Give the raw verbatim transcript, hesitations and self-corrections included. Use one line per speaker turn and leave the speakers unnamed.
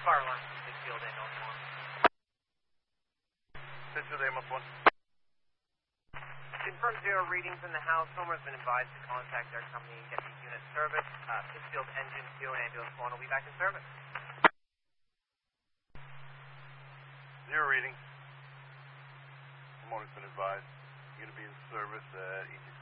fire alarm from Pittsfield ambulance one.
Pittsfield ambulance one.
Confirm zero readings in the house. Homer has been advised to contact their company and get the unit service. Uh, Pittsfield engine two and ambulance one will be back in service.
Zero reading. Homer's been advised. You're going to be in service at E T